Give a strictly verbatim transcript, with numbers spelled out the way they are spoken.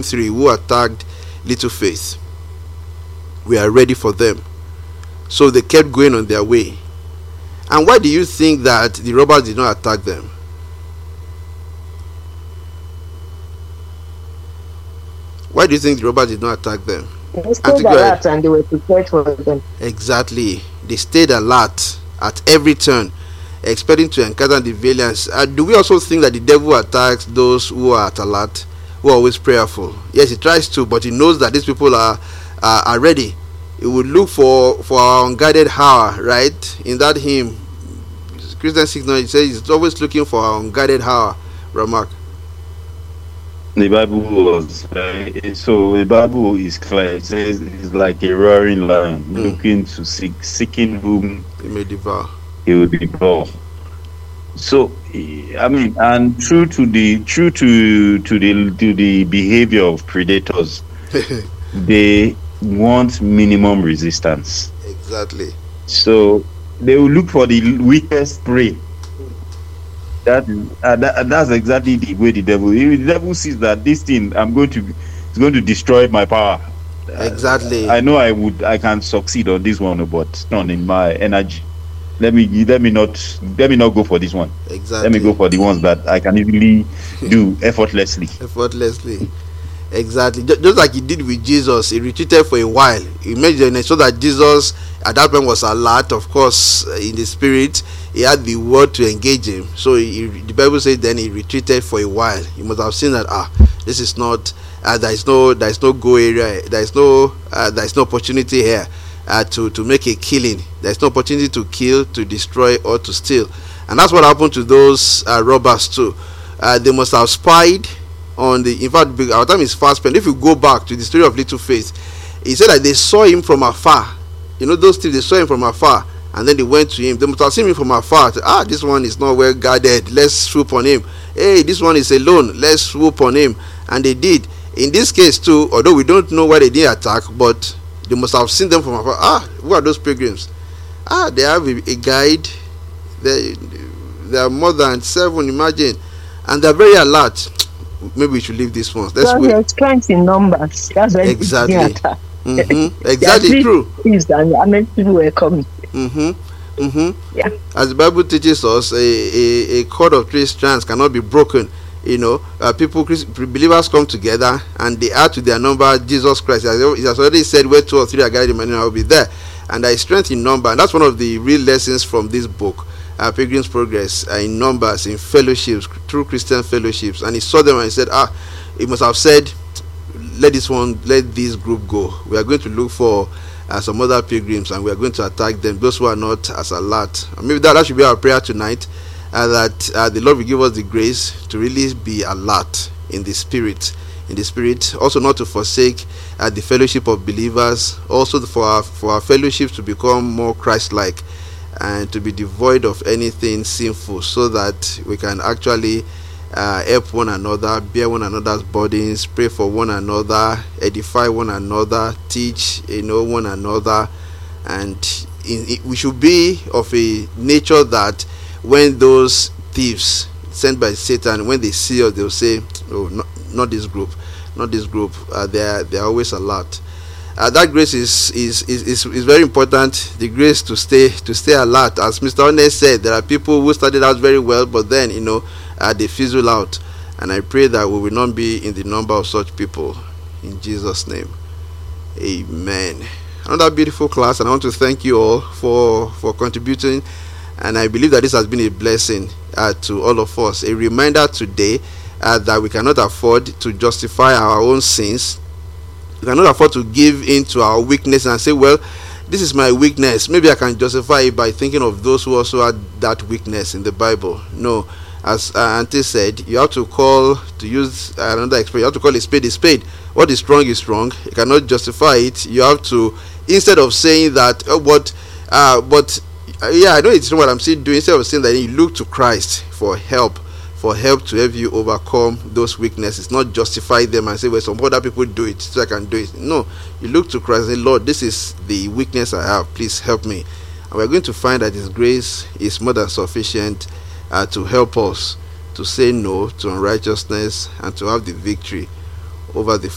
three who attacked Little Faith. We are ready for them. So they kept going on their way. And why do you think that the robbers did not attack them? Why do you think the robbers did not attack them? They stayed alert and they were prepared for them. Exactly. They stayed alert at every turn, expecting to encounter the valiants. Uh, do we also think that the devil attacks those who are at alert, who are always prayerful? Yes, he tries to, but he knows that these people are uh, are ready. He would look for for our unguided hour, right? In that hymn, Christian Signal, he says he's always looking for our unguided hour. Ramak. The Bible was very, so the Bible is clear. It says it's like a roaring lion mm. looking to seek, seeking whom he may devour. He will devour. So, I mean, and true to the true to to the to the behavior of predators, they want minimum resistance. Exactly. So they will look for the weakest prey. That, uh, that that's exactly the way the devil. The devil sees that this thing I'm going to, it's going to destroy my power. Exactly. Uh, I know I would, I can succeed on this one, but not in my energy. Let me let me not let me not go for this one. Exactly. Let me go for the ones that I can easily do effortlessly. Effortlessly. Exactly. Just like he did with Jesus, he retreated for a while. He made the so that Jesus at that point was alert, of course, in the spirit. He had the word to engage him. So he, the Bible says then he retreated for a while. He must have seen that ah, this is not uh, there is no there is no go area. There is no uh, there is no opportunity here uh, to to make a killing. There is no opportunity to kill, to destroy, or to steal. And that's what happened to those uh, robbers too. Uh, they must have spied on the. In fact, our time is fast spent. If you go back to the story of Little Faith, he said that they saw him from afar. You know, those thieves, they saw him from afar, and then they went to him. They must have seen him from afar. Said, ah, this one is not well guarded. Let's swoop on him. Hey, this one is alone. Let's swoop on him. And they did. In this case too, although we don't know why they didn't attack, but they must have seen them from afar. Ah, who are those pilgrims? Ah, they have a, a guide. They, they are more than seven, imagine. And they're very alert. Maybe we should leave this one. Let's so there's strength in numbers. That's why exactly. Mm-hmm. Exactly true. And how many people were coming? Mm-hmm. Mm-hmm. Yeah. As the Bible teaches us, a, a, a cord of three strands cannot be broken. You know, uh, people, believers come together and they add to their number Jesus Christ. He has already said, where two or three are gathered in my name, I will be there. And there is strength in number. And that's one of the real lessons from this book. Uh, Pilgrim's Progress, uh, in numbers, in fellowships, true Christian fellowships. And he saw them and he said, ah, he must have said, let this one, let this group go. We are going to look for uh, some other pilgrims and we are going to attack them, those who are not as alert. And maybe that, that should be our prayer tonight, uh, that uh, the Lord will give us the grace to really be alert in the spirit. In the spirit, also not to forsake uh, the fellowship of believers, also for our, for our fellowships to become more Christ-like, and to be devoid of anything sinful, so that we can actually uh, help one another, bear one another's burdens, pray for one another, edify one another, teach, you know, one another. And in, in, we should be of a nature that when those thieves sent by Satan, when they see us, they'll say, oh, not, not this group, not this group. Uh, they're they're always alert. Uh, that grace is is, is is is very important. The grace to stay to stay alert. As Mister Honest said, there are people who started out very well, but then you know uh, they fizzle out. And I pray that we will not be in the number of such people. In Jesus' name, Amen. Another beautiful class, and I want to thank you all for for contributing. And I believe that this has been a blessing uh, to all of us. A reminder today uh, that we cannot afford to justify our own sins. We cannot afford to give in to our weakness and say, well, this is my weakness. Maybe I can justify it by thinking of those who also had that weakness in the Bible. No. As uh, Auntie said, you have to call, to use another expression, you have to call a spade a spade. What is strong is strong. You cannot justify it. You have to, instead of saying that, oh, but, uh, but, uh, yeah, I know it's not what I'm saying, doing. Instead of saying that, you look to Christ for help. For help to help you overcome those weaknesses, not justify them and say, well, some other people do it, so I can do it. No, you look to Christ and say, Lord, this is the weakness I have, please help me. And we're going to find that His grace is more than sufficient uh, to help us to say no to unrighteousness and to have the victory over the